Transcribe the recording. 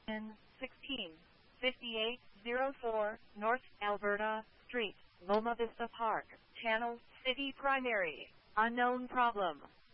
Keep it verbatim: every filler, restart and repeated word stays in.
N sixteen fifty-eight oh four North Alberta Street, Loma Vista Park, Channel City Primary. Unknown problem.